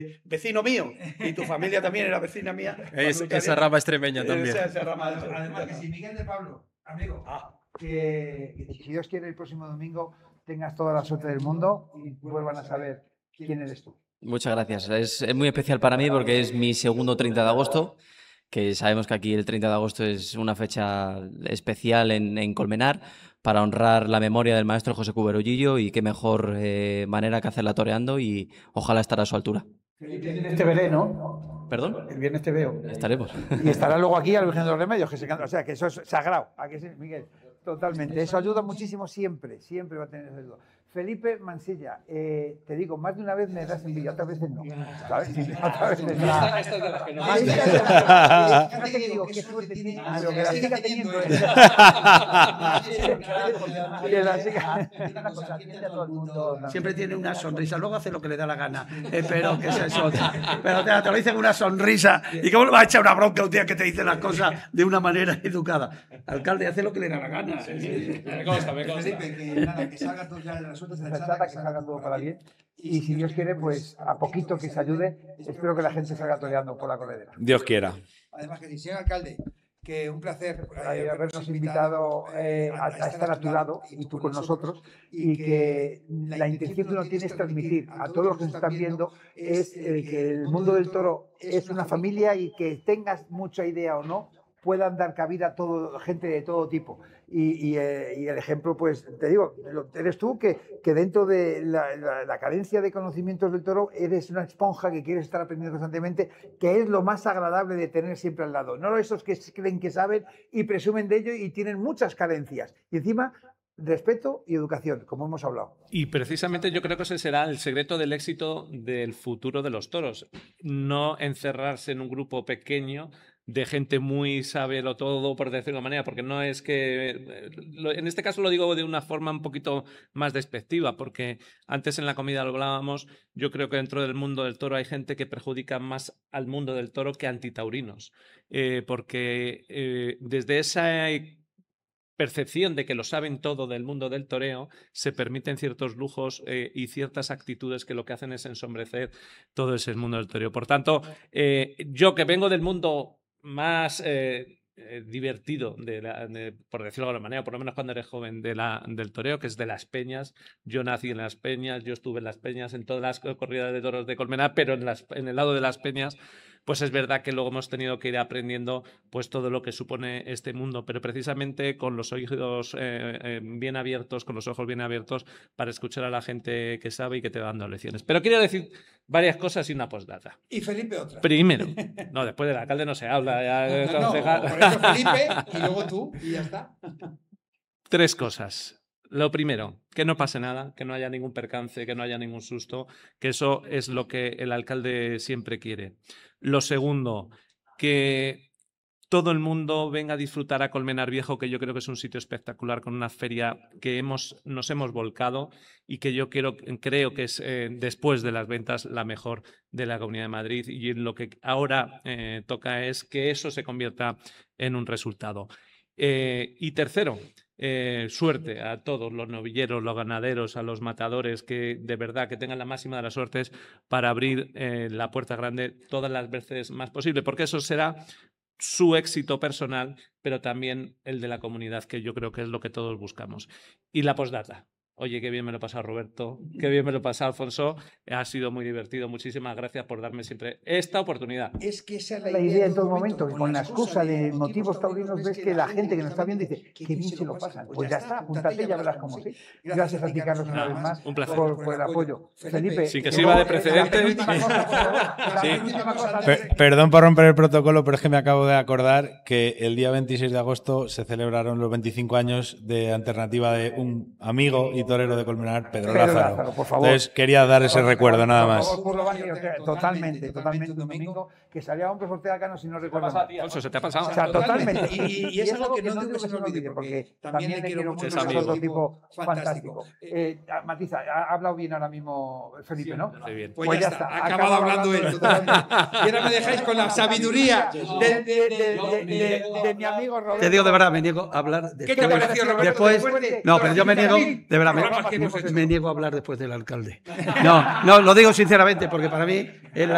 vecino mío, y tu familia también era vecina mía. Esa rama extremeña también. Además que si Miguel de Pablo, amigo, que si Dios quiere el próximo domingo tengas toda la suerte del mundo y vuelvan a saber quién eres tú. Muchas gracias. Es muy especial para mí porque es mi segundo 30 de agosto, que sabemos que aquí el 30 de agosto es una fecha especial en Colmenar para honrar la memoria del maestro José Cuberollillo, y qué mejor manera que hacerla toreando, y ojalá estar a su altura. El viernes te veré, ¿no? ¿Perdón? El viernes te veo. Estaremos. Y estará luego aquí al Virgen de los Remedios, que se canta. O sea, que eso es sagrado. ¿A que sí, Miguel? Totalmente. Eso ayuda muchísimo siempre. Siempre va a tener esa ayuda. Felipe Mansilla, te digo, más de una vez me das envidia, otras veces no. ¿Sabes? Otras veces no. Esta es de las que no. Fíjate que digo, qué suerte tiene, pero que la siga teniendo. Que la siga. Una cosa, atiende a todo el mundo. Siempre tiene una sonrisa, luego hace lo que le da la gana. Pero que es eso. Pero te lo dice con una sonrisa. ¿Y cómo le va a echar una bronca un día que te dice las cosas de una manera educada? Alcalde, hace lo que le da la gana. Me consta. Que salga todo ya de la suerte sensata, que salga todo para bien. Y si Dios quiere, pues a poquito que se ayude, espero que la gente salga toreando por la corredera. Dios quiera. Además que señor alcalde, que un placer habernos invitado a estar a tu lado y tú con nosotros, y que la intención que uno tiene es transmitir a todos los que nos están viendo es que el mundo del toro es una familia, y que tengas mucha idea o no, puedan dar cabida a gente de todo tipo. Y el ejemplo, pues te digo, eres tú, que dentro de la carencia de conocimientos del toro eres una esponja que quieres estar aprendiendo constantemente, que es lo más agradable de tener siempre al lado. No esos que creen que saben y presumen de ello y tienen muchas carencias. Y encima, respeto y educación, como hemos hablado. Y precisamente yo creo que ese será el secreto del éxito del futuro de los toros. No encerrarse en un grupo pequeño de gente muy sábelo todo, por decirlo de una manera, porque no es que... En este caso lo digo de una forma un poquito más despectiva, porque antes en la comida lo hablábamos. Yo creo que dentro del mundo del toro hay gente que perjudica más al mundo del toro que antitaurinos, porque desde esa percepción de que lo saben todo del mundo del toreo, se permiten ciertos lujos y ciertas actitudes que lo que hacen es ensombrecer todo ese mundo del toreo. Por tanto, yo que vengo del mundo más divertido, por decirlo de alguna manera, por lo menos cuando eres joven, del toreo, que es de las peñas. Yo nací en las peñas, yo estuve en las peñas, en todas las corridas de toros de Colmenar, pero en el lado de las peñas, pues es verdad que luego hemos tenido que ir aprendiendo pues todo lo que supone este mundo, pero precisamente con los oídos bien abiertos, con los ojos bien abiertos, para escuchar a la gente que sabe y que te va dando lecciones. Pero quiero decir varias cosas y una postdata. Y Felipe otra. Primero, no, después del alcalde no se habla. Ya, no, por eso Felipe y luego tú y ya está. 3 cosas. Lo primero, que no pase nada, que no haya ningún percance, que no haya ningún susto, que eso es lo que el alcalde siempre quiere. Lo segundo, que todo el mundo venga a disfrutar a Colmenar Viejo, que yo creo que es un sitio espectacular, con una feria que nos hemos volcado y que yo creo que es, después de las ventas, la mejor de la Comunidad de Madrid, y lo que ahora toca es que eso se convierta en un resultado. Y tercero, suerte a todos los novilleros, los ganaderos, a los matadores, que de verdad que tengan la máxima de las suertes para abrir la puerta grande todas las veces más posible, porque eso será su éxito personal, pero también el de la comunidad, que yo creo que es lo que todos buscamos. Y la postdata. Oye, qué bien me lo he pasado, Roberto, qué bien me lo he pasado, Alfonso. Ha sido muy divertido. Muchísimas gracias por darme siempre esta oportunidad. Es que esa es la idea en todo momento, que con la excusa de motivos taurinos ves que la gente que nos está viendo dice, qué bien se lo pasan. Pues ya está, apúntate y ya verás cómo sí. Gracias a ti, Carlos, una vez más, un placer. por el apoyo. Felipe. Sin que sirva de precedente. Perdón por romper el protocolo, pero es que me acabo de acordar que el día 26 de agosto se celebraron los 25 años de alternativa de un amigo y torero de Colmenar, Pedro Lázaro. Por favor. Entonces quería dar ese recuerdo, nada más. Totalmente un domingo, que salía Hombres Ortega Cano, si no recuerdo mal. Alfonso, ¿se te ha pasado? O sea, totalmente. Y es algo que no digo que se me olvide, porque también le quiero mucho, es otro tipo fantástico. Matiza, ha hablado bien ahora mismo Felipe, ¿no? Muy bien. Pues ya está. Ha acabado hablando él. Y ahora me dejáis con la sabiduría de mi amigo Roberto. Te digo de verdad, me niego a hablar después. ¿Qué te pareció, Roberto? Después, no, pero yo me niego, de verdad, me niego a hablar después del alcalde. No, lo digo sinceramente, porque para mí él